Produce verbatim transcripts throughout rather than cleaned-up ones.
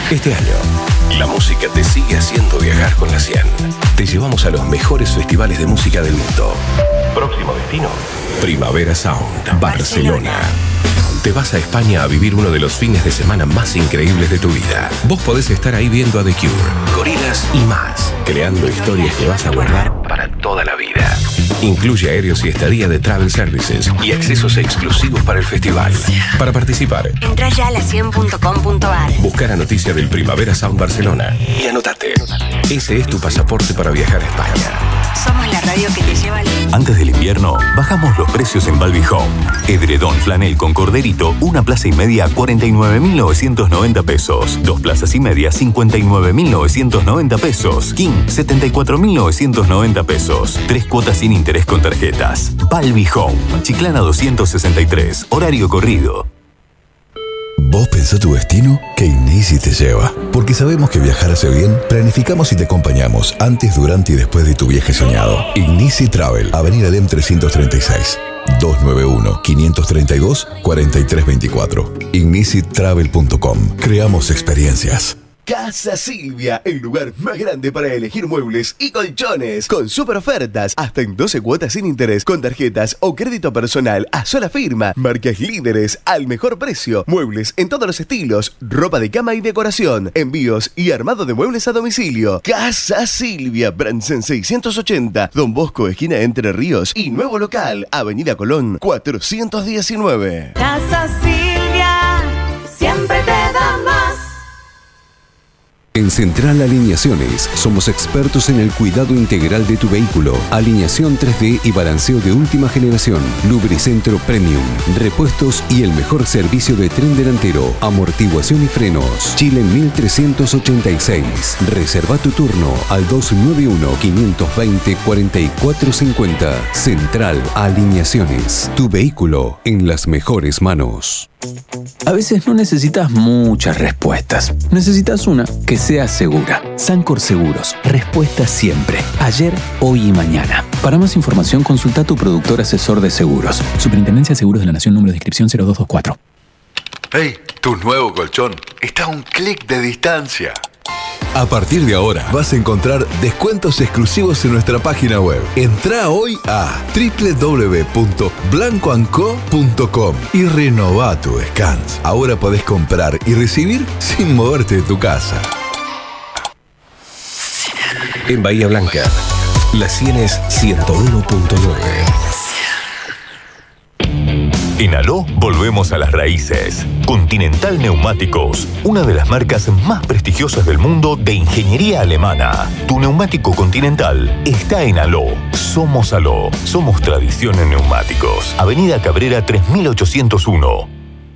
Este año, la música te sigue haciendo viajar con la cien. Te llevamos a los mejores festivales de música del mundo. Próximo destino: Primavera Sound, Barcelona. Te vas a España a vivir uno de los fines de semana más increíbles de tu vida. Vos podés estar ahí viendo a The Cure, Gorillaz y más, creando historias que vas a guardar para toda la vida. Incluye aéreos y estadía de Travel Services y accesos exclusivos para el festival. Para participar, entra ya a la cien punto com punto a r. Busca la noticia del Primavera Sound Barcelona y anotate. Ese es tu pasaporte para viajar a España. Somos la radio que te lleva al... Antes del invierno, bajamos los precios en Balbi Home. Edredón flanel con corderito, una plaza y media, cuarenta y nueve mil novecientos noventa pesos. Dos plazas y media, cincuenta y nueve mil novecientos noventa pesos. King, setenta y cuatro mil novecientos noventa pesos. Tres cuotas sin interés con tarjetas. Balbi Home, Chiclana doscientos sesenta y tres, horario corrido. ¿Vos pensás tu destino? Que Ignisi te lleva. Porque sabemos que viajar hace bien, planificamos y te acompañamos antes, durante y después de tu viaje soñado. Ignisi Travel, Avenida Lem trescientos treinta y seis, dos nueve uno, cinco tres dos, cuatro tres dos cuatro. ignisi travel punto com. Creamos experiencias. Casa Silvia, el lugar más grande para elegir muebles y colchones, con super ofertas, hasta en doce cuotas sin interés, con tarjetas o crédito personal a sola firma, marcas líderes al mejor precio, muebles en todos los estilos, ropa de cama y decoración, envíos y armado de muebles a domicilio. Casa Silvia, Bransen seiscientos ochenta, Don Bosco, esquina Entre Ríos, y nuevo local, Avenida Colón cuatrocientos diecinueve. Casa Silvia, siempre te da más. En Central Alineaciones somos expertos en el cuidado integral de tu vehículo. Alineación tres D y balanceo de última generación. Lubricentro Premium. Repuestos y el mejor servicio de tren delantero. Amortiguación y frenos. Chile mil trescientos ochenta y seis. Reserva tu turno al dos nueve uno, cinco dos cero, cuatro cuatro cinco cero. Central Alineaciones. Tu vehículo en las mejores manos. A veces no necesitas muchas respuestas. Necesitas una que sea segura. Sancor Seguros. Respuesta siempre. Ayer, hoy y mañana. Para más información, consulta a tu productor asesor de seguros. Superintendencia de Seguros de la Nación, número de inscripción cero dos dos cuatro. ¡Hey! Tu nuevo colchón está a un clic de distancia. A partir de ahora vas a encontrar descuentos exclusivos en nuestra página web. Entrá hoy a doble u doble u doble u punto blanco and co punto com y renová tu descanso. Ahora podés comprar y recibir sin moverte de tu casa. En Bahía Blanca, la cien es ciento uno punto nueve. En Aló volvemos a las raíces. Continental Neumáticos, una de las marcas más prestigiosas del mundo de ingeniería alemana. Tu neumático Continental está en Aló. Somos Aló. Somos tradición en neumáticos. Avenida Cabrera tres mil ochocientos uno.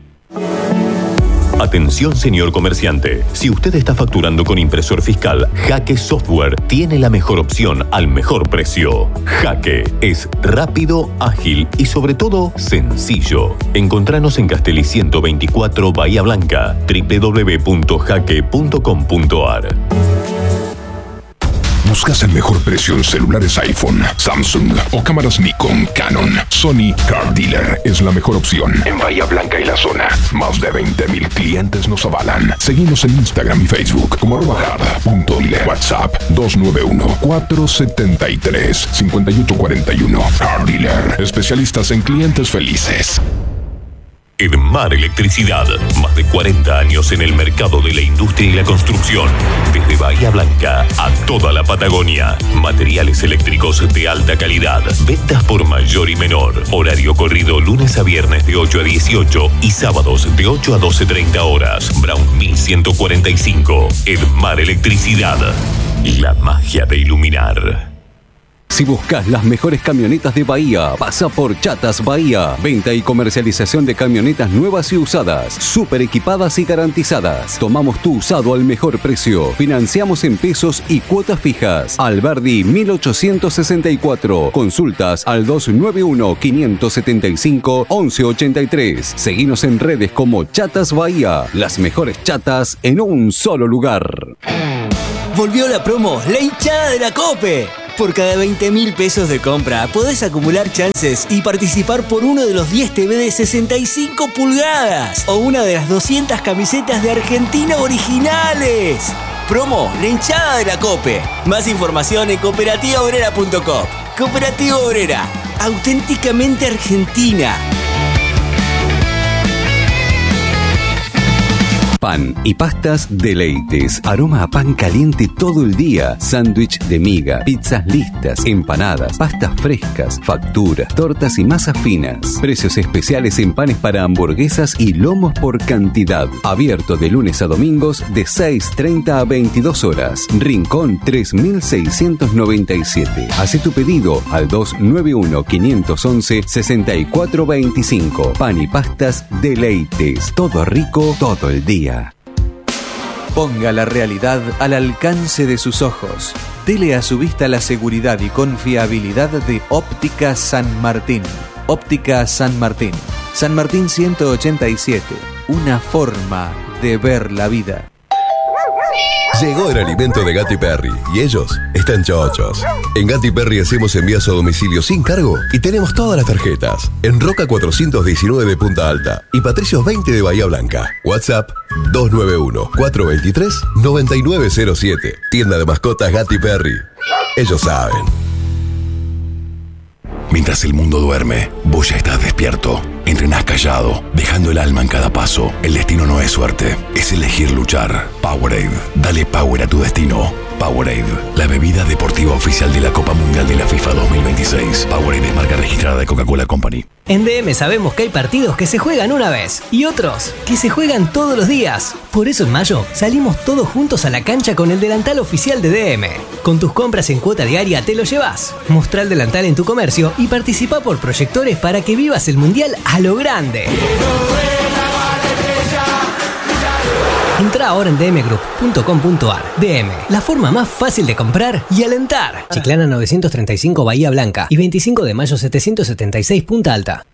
Atención, señor comerciante. Si usted está facturando con impresor fiscal, Jaque Software tiene la mejor opción al mejor precio. Jaque es rápido, ágil y sobre todo sencillo. Encontranos en Castelli ciento veinticuatro, Bahía Blanca, doble u doble u doble u punto jaque punto com punto a r. ¿Buscas el mejor precio en celulares iPhone, Samsung o cámaras Nikon, Canon? Sony Car Dealer es la mejor opción en Bahía Blanca y la zona. Más de veinte mil clientes nos avalan. Seguimos en Instagram y Facebook como arroba hard punto dealer. WhatsApp dos nueve uno, cuatro siete tres, cinco ocho cuatro uno. Car Dealer, especialistas en clientes felices. Edmar Electricidad, más de cuarenta años en el mercado de la industria y la construcción. Desde Bahía Blanca a toda la Patagonia. Materiales eléctricos de alta calidad. Ventas por mayor y menor. Horario corrido lunes a viernes de ocho a dieciocho y sábados de ocho a doce treinta horas. Brown mil ciento cuarenta y cinco. Edmar Electricidad. La magia de iluminar. Si buscas las mejores camionetas de Bahía, pasa por Chatas Bahía. Venta y comercialización de camionetas nuevas y usadas, súper equipadas y garantizadas. Tomamos tu usado al mejor precio. Financiamos en pesos y cuotas fijas. Alberdi mil ochocientos sesenta y cuatro. Consultas al dos nueve uno, cinco siete cinco, once ochenta y tres. Seguinos en redes como Chatas Bahía. Las mejores chatas en un solo lugar. Volvió la promo, la hinchada de la COPE. Por cada veinte mil pesos de compra podés acumular chances y participar por uno de los diez T V de sesenta y cinco pulgadas o una de las doscientas camisetas de Argentina originales. Promo La Hinchada de la COPE. Más información en cooperativa obrera punto com. Cooperativa Obrera, auténticamente argentina. Pan y pastas Deleites. Aroma a pan caliente todo el día. Sándwich de miga, pizzas listas, empanadas, pastas frescas, facturas, tortas y masas finas. Precios especiales en panes para hamburguesas y lomos por cantidad. Abierto de lunes a domingos de seis treinta a veintidós horas. Rincón tres mil seiscientos noventa y siete. Hace tu pedido al dos nueve uno, cinco once, seis cuatro dos cinco. Pan y pastas Deleites. Todo rico, todo el día. Ponga la realidad al alcance de sus ojos. Dele a su vista la seguridad y confiabilidad de Óptica San Martín. Óptica San Martín. San Martín ciento ochenta y siete. Una forma de ver la vida. Llegó el alimento de Gatti Perry y ellos están chochos. En Gatti Perry hacemos envíos a domicilio sin cargo y tenemos todas las tarjetas. En Roca cuatrocientos diecinueve de Punta Alta y Patricios veinte de Bahía Blanca. WhatsApp dos nueve uno, cuatro dos tres, nueve nueve cero siete. Tienda de mascotas Gatti Perry. Ellos saben. Mientras el mundo duerme, vos ya estás despierto. Entrenás callado, dejando el alma en cada paso. El destino no es suerte, es elegir luchar. Powerade, dale power a tu destino. Powerade, la bebida deportiva oficial de la Copa Mundial de la FIFA dos mil veintiséis. Powerade es marca registrada de Coca-Cola Company. En D M sabemos que hay partidos que se juegan una vez y otros que se juegan todos los días. Por eso en mayo salimos todos juntos a la cancha con el delantal oficial de D M. Con tus compras en cuota diaria te lo llevas. Mostrá el delantal en tu comercio y participa por proyectores para que vivas el mundial a lo grande. Entra ahora en d m group punto com punto a r. D M, la forma más fácil de comprar y alentar. Chiclana novecientos treinta y cinco Bahía Blanca y veinticinco de mayo setecientos setenta y seis Punta Alta.